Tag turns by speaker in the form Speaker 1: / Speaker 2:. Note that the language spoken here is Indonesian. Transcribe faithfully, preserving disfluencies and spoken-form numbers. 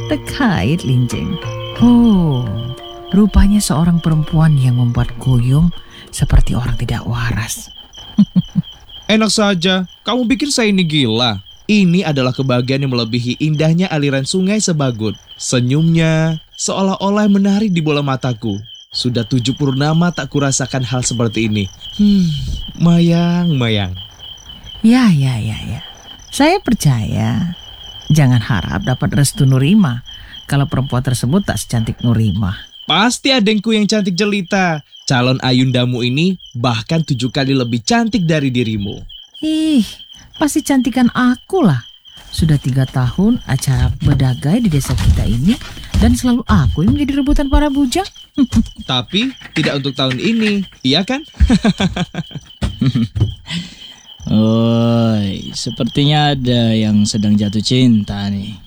Speaker 1: Terkait Linjeng. Oh, rupanya seorang perempuan yang membuat Goyong seperti orang tidak waras.
Speaker 2: Enak saja, kamu pikir saya ini gila? Ini adalah kebahagiaan yang melebihi indahnya aliran sungai Sebagut. Senyumnya seolah-olah menarik di bola mataku. Sudah tujuh purnama tak kurasakan hal seperti ini. Hmm, mayang, mayang.
Speaker 1: Ya, ya, ya, ya. Saya percaya. Jangan harap dapat restu Nurima kalau perempuan tersebut tak secantik Nurima.
Speaker 2: Pasti adengku yang cantik jelita. Calon ayundamu ini bahkan tujuh kali lebih cantik dari dirimu.
Speaker 1: Ih, pasti cantikan aku lah. Sudah tiga tahun acara bedagai di desa kita ini dan selalu aku yang menjadi rebutan para bujang.
Speaker 2: Tapi tidak untuk tahun ini, iya kan?
Speaker 3: Oi, sepertinya ada yang sedang jatuh cinta nih.